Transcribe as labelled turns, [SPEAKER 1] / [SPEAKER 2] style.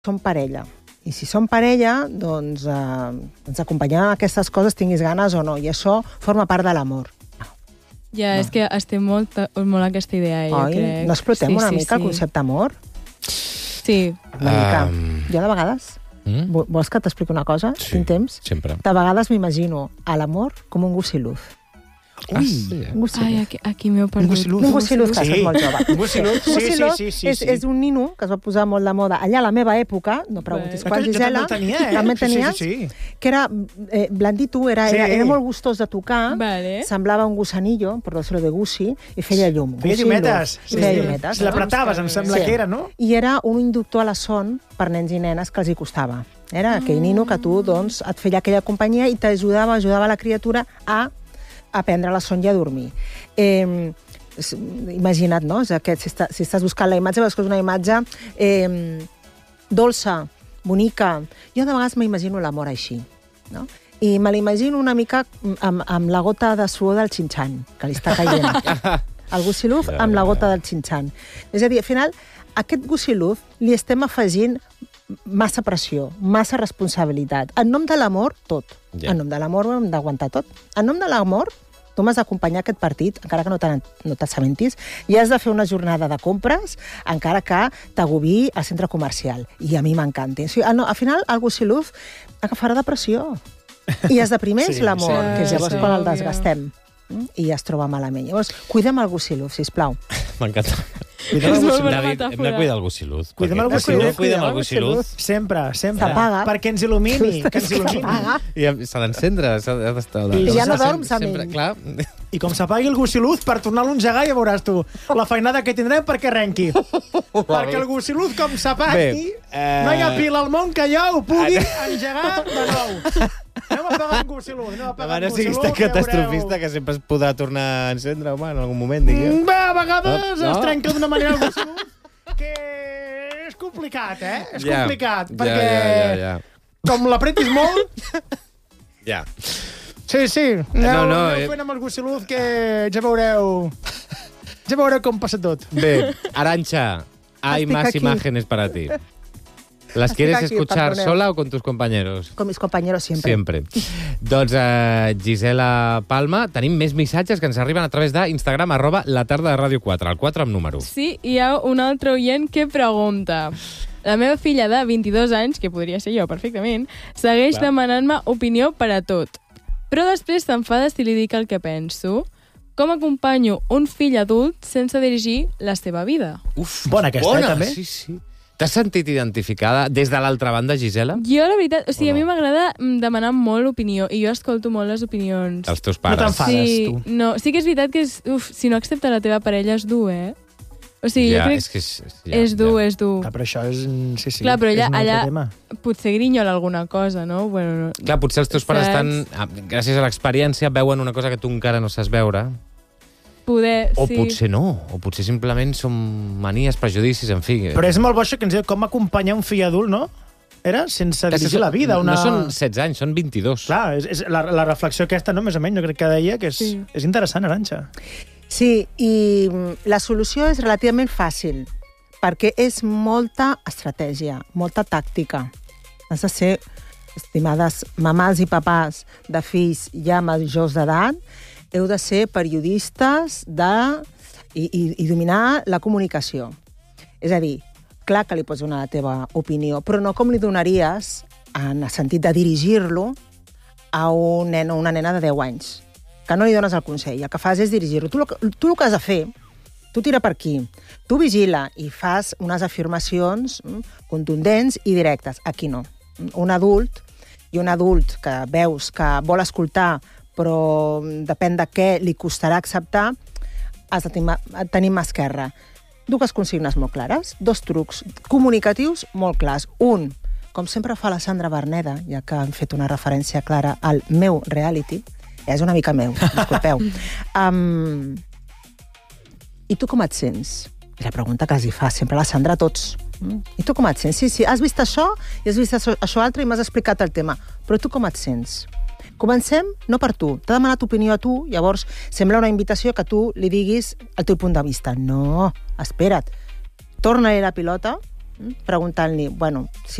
[SPEAKER 1] som parella. I si som parella, doncs ens acompanyem en aquestes coses, tinguis ganes o no. I això forma part de l'amor.
[SPEAKER 2] Ja, és que estem molt a aquesta idea, jo crec.
[SPEAKER 1] No explotem una mica el concepte amor?
[SPEAKER 2] Sí.
[SPEAKER 1] Una mica. Jo de vegades... Vols que t'expliqui una cosa?
[SPEAKER 3] Sí,
[SPEAKER 1] tinc temps?
[SPEAKER 3] sempre.
[SPEAKER 1] De vegades m'imagino a l'amor com un gussiluz.
[SPEAKER 3] Ui, sí.
[SPEAKER 2] Ai, aquí m'heu perdut.
[SPEAKER 1] Un gussiluz, que estàs molt jove.
[SPEAKER 4] Un gussiluz, sí.
[SPEAKER 1] És un nino que es va posar molt de moda allà a la meva època, no preguntis quan, Gisela.
[SPEAKER 4] Jo també el tenia,
[SPEAKER 1] També tenies?
[SPEAKER 4] Sí.
[SPEAKER 1] Que era blandito, era molt gustós de tocar, semblava un gusanillo, per dir-ho de gussi, i feia llum.
[SPEAKER 4] Feia llumetes.
[SPEAKER 1] Feia llumetes.
[SPEAKER 4] Si l'apretaves, em sembla que era, no?
[SPEAKER 1] I era un inductor a la son per nens i nenes que els hi costava. Era aquell nino que tu, doncs, et feia aquella companyia i t'ajudava la criatura a aprendre la son i a dormir. Imagina't, no? Si estàs buscant la imatge, veus que és una imatge dolça, bonica. Jo de vegades m'imagino l'amor així, no? I me l'imagino una mica amb la gota de suor del xinxan, que li està caient. El gussiluz amb la gota del xinxan. És a dir, al final, aquest gussiluz li estem afegint massa pressió, massa responsabilitat. En nom de l'amor, tot. En nom de l'amor ho hem d'aguantar tot. En nom de l'amor, tu m'has d'acompanyar aquest partit, encara que no t'assabentis, i has de fer una jornada de compres, encara que t'agobi al centre comercial. I a mi m'encanta. Al final, el gussiluz agafarà depressió. I es deprimeix l'amor, que és llavors quan el desgastem. I es troba malament. Llavors, cuidem el gussiluz, sisplau.
[SPEAKER 3] M'encanta.
[SPEAKER 2] David,
[SPEAKER 3] hem de cuidar el gussiluz.
[SPEAKER 4] Cuidem el gussiluz.
[SPEAKER 3] Cuidem el gussiluz.
[SPEAKER 4] Sempre.
[SPEAKER 1] S'apaga.
[SPEAKER 4] Perquè ens il·lumini.
[SPEAKER 3] I s'ha d'encendre.
[SPEAKER 1] I ja no dorms amb ell.
[SPEAKER 3] Clar.
[SPEAKER 4] I com s'apagui el gussiluz, per tornar-lo a engegar, ja veuràs tu la feinada que tindrem perquè arrenqui. Perquè el gussiluz, com s'apagui, no hi ha pila al món que jo ho pugui engegar de nou. Anem a apagar un gussiluz.
[SPEAKER 3] No siguis tan catastrofista que sempre es podrà tornar a encendre, home, en algun moment, dic jo.
[SPEAKER 4] Bé, a vegades es trenca d'una manera el gussiluz que és complicat, És complicat, perquè com l'apretis molt...
[SPEAKER 3] Ja.
[SPEAKER 4] Sí. Aneu fent amb el gussiluz que ja veureu com passa tot.
[SPEAKER 3] Bé, Arantxa, hay más imágenes para ti. ¿Las quieres escuchar sola o con tus compañeros?
[SPEAKER 1] Con mis compañeros siempre.
[SPEAKER 3] Siempre. Doncs, Gisela Palma, tenim més missatges que ens arriben a través d'Instagram, @latarda4, el 4 amb número.
[SPEAKER 2] Sí, hi ha un altre oient que pregunta... La meva filla de 22 anys, que podria ser jo perfectament, segueix demanant-me opinió per a tot. Però després s'enfada si li dic el que penso. Com acompanyo un fill adult sense dirigir la seva vida?
[SPEAKER 3] Uf,
[SPEAKER 4] bona aquesta, també.
[SPEAKER 3] Sí. T'has sentit identificada des de l'altra banda, Gisela?
[SPEAKER 2] Jo, la veritat, a mi m'agrada demanar molt opinió, i jo escolto molt les opinions.
[SPEAKER 3] Els teus pares.
[SPEAKER 4] No t'enfades, tu.
[SPEAKER 2] No, sí que és veritat que si no accepta la teva parella és dur, O sigui, jo crec que és dur.
[SPEAKER 4] Però això és... Sí,
[SPEAKER 2] clar, però
[SPEAKER 4] és un altre
[SPEAKER 2] allà
[SPEAKER 4] tema.
[SPEAKER 2] potser grinyola alguna cosa, no? Bueno,
[SPEAKER 3] clar, potser els teus pares gràcies a l'experiència, veuen una cosa que tu encara no saps veure. O potser no, o potser simplement són manies, prejudicis, en fi.
[SPEAKER 4] Però és molt bo això que ens diu com acompanyar un fill adult, no? Era sense dirigir la vida.
[SPEAKER 3] No són 16 anys, són 22.
[SPEAKER 4] Clar, és la reflexió aquesta, no? Més o menys, jo crec que deia que és interessant, Arantxa.
[SPEAKER 1] Sí, i la solució és relativament fàcil, perquè és molta estratègia, molta tàctica. Has de ser, estimades mamàs i papàs de fills ja majors d'edat, heu de ser periodistes i dominar la comunicació. És a dir, clar que li pots donar la teva opinió, però no com li donaries en el sentit de dirigir-lo a un nen o una nena de 10 anys. Que no li dones el consell, el que fas és dirigir-lo. Tu el que has de fer, tu tira per aquí, tu vigila i fas unes afirmacions contundents i directes. Aquí no. Un adult que veus que vol escoltar però depèn de què li costarà acceptar, has de tenir mà esquerra. Dues consignes molt clares, 2 trucs comunicatius molt clars. Un, com sempre fa la Sandra Berneda, ja que hem fet una referència clara al meu reality, és una mica meu, disculpeu. I tu com et sents? És la pregunta que els hi fa sempre la Sandra a tots. I tu com et sents? Sí, has vist això i has vist això altre i m'has explicat el tema. Però tu com et sents? Comencem no per tu. T'ha demanat opinió a tu, llavors sembla una invitació que tu li diguis el teu punt de vista. No, espera't. Torna-li la pilota preguntant-li, bueno, si